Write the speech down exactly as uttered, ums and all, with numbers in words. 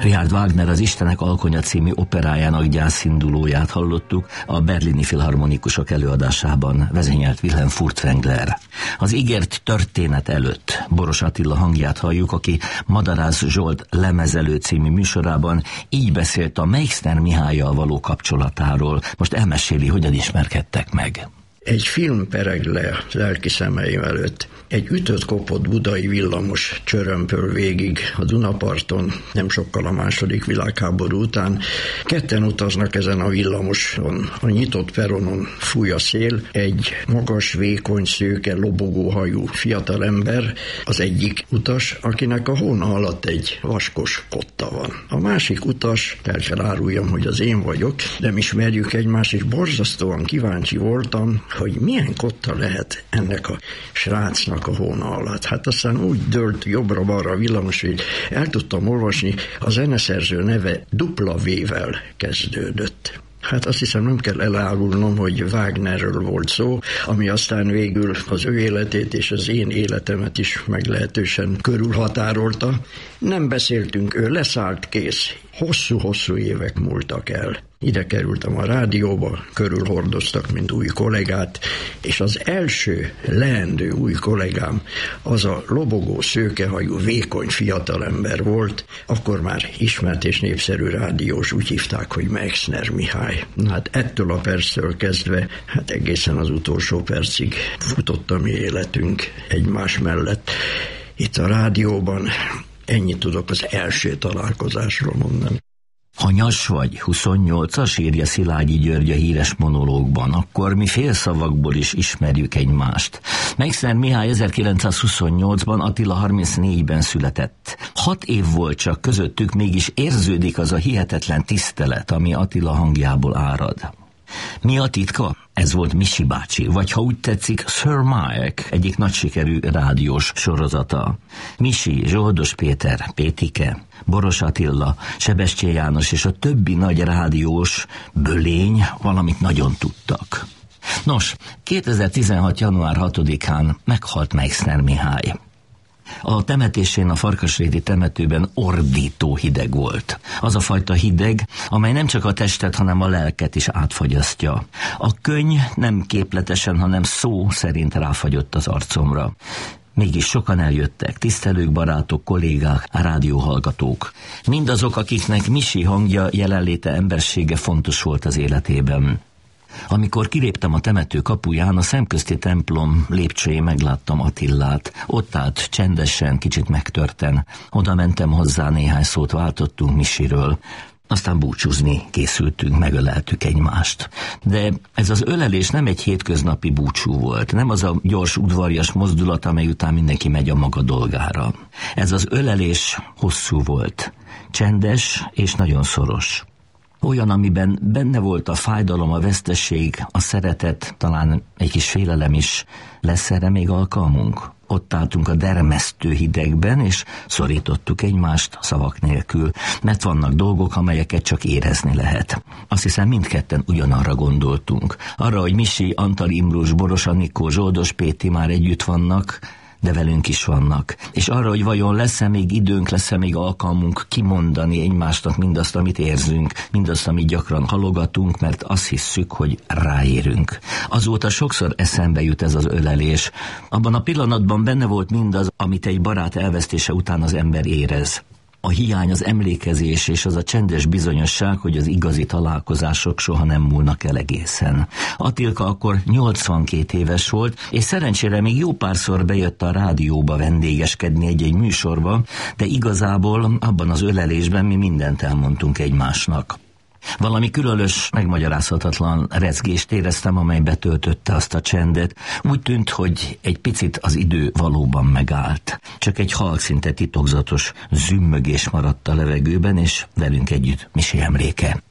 Richard Wagner Az Istenek alkonya című operájának gyászindulóját hallottuk a berlini filharmonikusok előadásában, vezényelt Wilhelm Furtwängler. Az ígért történet előtt Boros Attila hangját halljuk, aki Madarász Zsolt Lemezelő című műsorában így beszélt a Meixner Mihállyal való kapcsolatáról. Most elmeséli, hogyan ismerkedtek meg. Egy film pereg le a lelki szemeim előtt. Egy ütött-kopott budai villamos csörömpöl végig a Dunaparton, nem sokkal a második világháború után. Ketten utaznak ezen a villamoson. A nyitott peronon fúj a szél, egy magas, vékony, szőke, lobogó hajú fiatalember, az egyik utas, akinek a hóna alatt egy vaskos kotta van. A másik utas, el kell áruljam, hogy az én vagyok, nem ismerjük egymást, és borzasztóan kíváncsi voltam, hogy milyen kotta lehet ennek a srácnak a hóna alatt. Hát aztán úgy dőlt jobbra-balra a villamos, hogy el tudtam olvasni, a zeneszerző neve dupla V-vel kezdődött. Hát azt hiszem, nem kell elárulnom, hogy Wagnerről volt szó, ami aztán végül az ő életét és az én életemet is meglehetősen körülhatárolta. Nem beszéltünk, ő leszállt, kész. Hosszú-hosszú évek múltak el. Ide kerültem a rádióba, körülhordoztak, mint új kollégát, és az első leendő új kollégám az a lobogó, szőkehajú, vékony fiatalember volt, akkor már ismert és népszerű rádiós, úgy hívták, hogy Meixner Mihály. Na hát ettől a perctől kezdve, hát egészen az utolsó percig futott a mi életünk egymás mellett. Itt a rádióban ennyit tudok az első találkozásról mondani. Ha nyas vagy huszonnyolcas, írja Szilágyi György a híres monológban, akkor mi félszavakból is ismerjük egymást. Meixner Mihály ezerkilencszázhuszonnyolcban, Attila harmincnégyben született. Hat év volt csak közöttük, mégis érződik az a hihetetlen tisztelet, ami Attila hangjából árad. Mi a titka? Ez volt Misi bácsi, vagy ha úgy tetszik, Sir Mike, egyik nagy sikerű rádiós sorozata. Misi, Zsoldos Péter, Pétike, Boros Attila, Sebestyén János és a többi nagy rádiós bölény valamit nagyon tudtak. Nos, kétezer-tizenhat. január hatodikán meghalt Meixner Mihály. A temetésén a Farkasréti temetőben ordító hideg volt. Az a fajta hideg, amely nem csak a testet, hanem a lelket is átfagyasztja. A könny nem képletesen, hanem szó szerint ráfagyott az arcomra. Mégis sokan eljöttek, tisztelők, barátok, kollégák, rádióhallgatók. Mindazok, akiknek Misi hangja, jelenléte, embersége fontos volt az életében. Amikor kiléptem a temető kapuján, a szemközti templom lépcsőjén megláttam Attillát. Ott állt csendesen, kicsit megtörten. Oda mentem hozzá, néhány szót váltottunk Misiről. Aztán búcsúzni készültünk, megöleltük egymást. De ez az ölelés nem egy hétköznapi búcsú volt, nem az a gyors, udvarias mozdulat, amely után mindenki megy a maga dolgára. Ez az ölelés hosszú volt, csendes és nagyon szoros. Olyan, amiben benne volt a fájdalom, a vesztesség, a szeretet, talán egy kis félelem is. Lesz erre még alkalmunk? Ott álltunk a dermesztő hidegben, és szorítottuk egymást szavak nélkül, mert vannak dolgok, amelyeket csak érezni lehet. Azt hiszem, mindketten ugyanarra gondoltunk. Arra, hogy Misi, Antal Imrus, Boros Anikó, Zsoldos Péti már együtt vannak, de velünk is vannak. És arra, hogy vajon lesz-e még időnk, lesz-e még alkalmunk kimondani egymásnak mindazt, amit érzünk, mindazt, amit gyakran halogatunk, mert azt hisszük, hogy ráérünk. Azóta sokszor eszembe jut ez az ölelés. Abban a pillanatban benne volt mindaz, amit egy barát elvesztése után az ember érez. A hiány, az emlékezés és az a csendes bizonyosság, hogy az igazi találkozások soha nem múlnak el egészen. Attilka akkor nyolcvankét éves volt, és szerencsére még jó párszor bejött a rádióba vendégeskedni egy-egy műsorba, de igazából abban az ölelésben mi mindent elmondtunk egymásnak. Valami különös, megmagyarázhatatlan rezgést éreztem, amely betöltötte azt a csendet. Úgy tűnt, hogy egy picit az idő valóban megállt. Csak egy halk, szinte titokzatos zümmögés maradt a levegőben, és velünk együtt Misi emléke.